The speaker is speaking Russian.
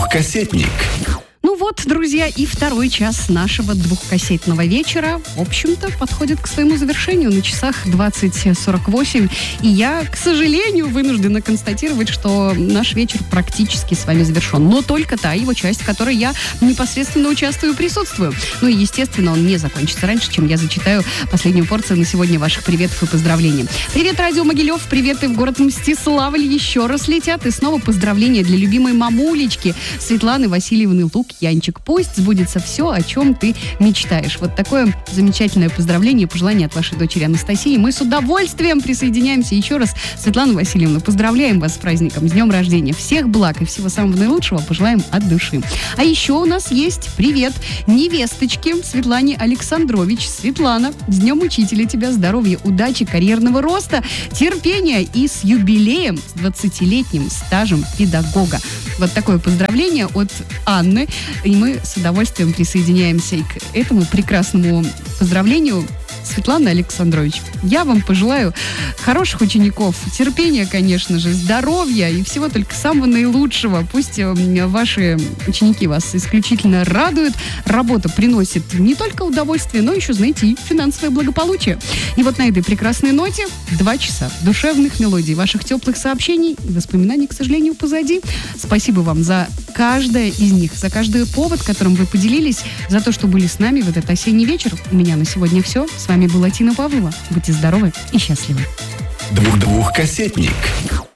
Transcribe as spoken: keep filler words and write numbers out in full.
Двухкассетник. Ну вот, друзья, и второй час нашего двухкассетного вечера, в общем-то, подходит к своему завершению. На часах двадцать сорок восемь. И я, к сожалению, вынуждена констатировать, что наш вечер практически с вами завершен. Но только та его часть, в которой я непосредственно участвую и присутствую. Ну и, естественно, он не закончится раньше, чем я зачитаю последнюю порцию на сегодня ваших приветов и поздравлений. Привет, Радио Могилев, приветы в город Мстиславль еще раз летят. И снова поздравления для любимой мамулечки Светланы Васильевны Лук. Янчик, пусть сбудется все, о чем ты мечтаешь. Вот такое замечательное поздравление, пожелание от вашей дочери Анастасии. Мы с удовольствием присоединяемся еще раз. Светлана Васильевна, поздравляем вас с праздником, с днем рождения. Всех благ и всего самого наилучшего пожелаем от души. А еще у нас есть привет невесточке Светлане Александрович. Светлана, с днем учителя тебя, здоровья, удачи, карьерного роста, терпения и с юбилеем, с двадцатилетним стажем педагога. Вот такое поздравление от Анны. И мы с удовольствием присоединяемся и к этому прекрасному поздравлению. Светлана Александрович, я вам пожелаю хороших учеников, терпения, конечно же, здоровья и всего только самого наилучшего. Пусть ваши ученики вас исключительно радуют. Работа приносит не только удовольствие, но еще, знаете, и финансовое благополучие. И вот на этой прекрасной ноте два часа душевных мелодий, ваших теплых сообщений и воспоминаний, к сожалению, позади. Спасибо вам за каждое из них, за каждый повод, которым вы поделились, за то, что были с нами в этот осенний вечер. У меня на сегодня все. С вами была Тина Павлова. Будьте здоровы и счастливы. Двух-двухкассетник.